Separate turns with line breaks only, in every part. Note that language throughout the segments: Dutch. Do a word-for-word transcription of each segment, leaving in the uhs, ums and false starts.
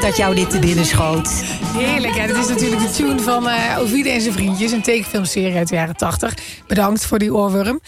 dat jou dit te binnen schoot.
Heerlijk, ja. Dat is natuurlijk de tune van uh, Ovide en zijn vriendjes. Een tekenfilmserie uit de jaren tachtig. Bedankt voor die oorworm.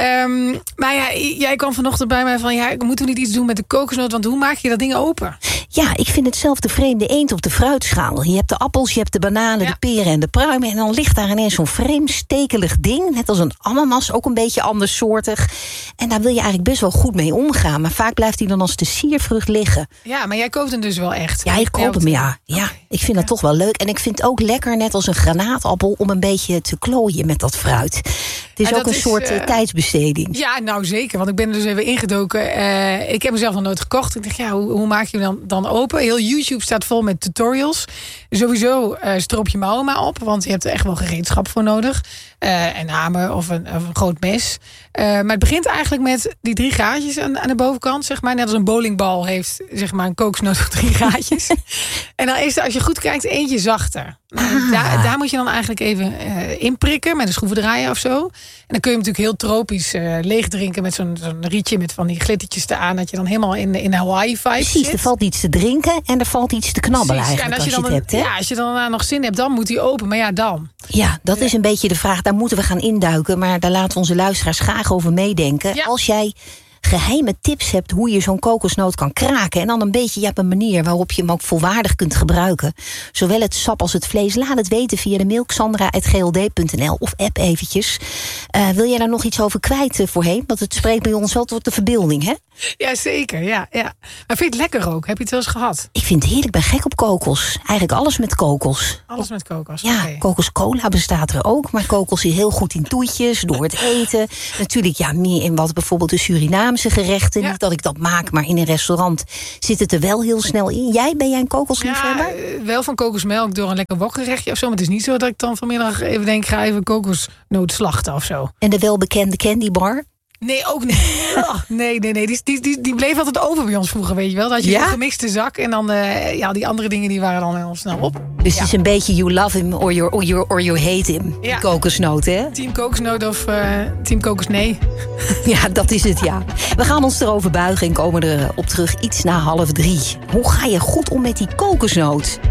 Um, maar ja, jij kwam vanochtend bij mij van... ja, moeten we niet iets doen met de kokosnoot? Want hoe maak je dat ding open?
Ja, ik vind het zelf de vreemde eend op de fruitschaal. Je hebt de appels, je hebt de bananen, ja. de peren en de pruimen... en dan ligt daar ineens zo'n vreemd stekelig ding... net als een ananas, ook een beetje andersoortig. En daar wil je eigenlijk best wel goed mee omgaan. Maar vaak blijft hij dan als de siervrucht liggen.
Ja, maar jij koopt hem dus wel echt?
Ja, ik koop hem, ja. ja. Okay. Ik vind dat toch wel leuk. En ik vind het ook lekker, net als een granaatappel... om een beetje te klooien met dat fruit. Het is en ook een is, soort uh, tijdsbesteding.
Ja, nou zeker. Want ik ben er dus even ingedoken. Uh, ik heb hem zelf nog nooit gekocht. Ik dacht, ja, hoe, hoe maak je hem dan, dan open? Heel YouTube staat vol met tutorials. Sowieso uh, stroop je mouwen maar op. Want je hebt er echt wel gereedschap voor nodig. Uh, een hamer of een, of een groot mes. Uh, maar het begint eigenlijk met die drie gaatjes aan, aan de bovenkant. Zeg maar. Net als een bowlingbal heeft zeg maar, een kokosnoot op drie gaatjes. En dan is er, als je goed kijkt, eentje zachter. Nou, ah. daar, daar moet je dan eigenlijk even uh, inprikken met een schroevendraaier of zo. En dan kun je hem natuurlijk heel tropisch uh, leeg drinken met zo'n, zo'n rietje met van die glittertjes eraan. Dat je dan helemaal in, in Hawaii-vibe
Precies,
zit.
Er valt iets te drinken en er valt iets te knabbelen. Precies, eigenlijk ja, als, als je, je het
dan,
hebt. Hè?
Ja, als je dan uh, nog zin hebt, dan moet hij open. Maar ja, dan.
Ja, dat ja. is een beetje de vraag. Daar moeten we gaan induiken. Maar daar laten we onze luisteraars graag over meedenken. Ja. Als jij geheime tips hebt hoe je zo'n kokosnoot kan kraken... en dan een beetje ja, op een manier waarop je hem ook volwaardig kunt gebruiken. Zowel het sap als het vlees. Laat het weten via de mail xandra at g l d punt n l of app eventjes. Uh, wil jij daar nog iets over kwijt uh, voorheen? Want het spreekt bij ons wel tot de verbeelding, hè?
Ja, zeker. Ja, ja. Maar vind je het lekker ook? Heb je het wel eens gehad?
Ik vind het heerlijk. Ik ben gek op kokos. Eigenlijk alles met kokos.
Alles met kokos?
Ja, okay. Kokoscola bestaat er ook. Maar kokos is heel goed in toetjes, door het eten. Natuurlijk ja, meer in wat bijvoorbeeld de Surinaamse gerechten. Ja. Niet dat ik dat maak, maar in een restaurant zit het er wel heel snel in. Jij, ben jij een kokosliefhebber?
Ja, wel van kokosmelk door een lekker wokgerechtje of zo. Maar het is niet zo dat ik dan vanmiddag even denk, ga even kokosnoot slachten of zo.
En de welbekende candybar?
Nee, ook niet. Oh, nee, nee, nee. Die, die, die, die bleef altijd over bij ons vroeger, weet je wel. Dat je ja? een gemixte zak en dan uh, ja, die andere dingen die waren dan heel snel op.
Dus
ja.
het is een beetje you love him or you, or you, or you hate him. Ja. Kokosnoot, hè?
Team kokosnoot of uh, team kokosnee.
Ja, dat is het, ja. We gaan ons erover buigen en komen erop terug iets na half drie. Hoe ga je goed om met die kokosnoot?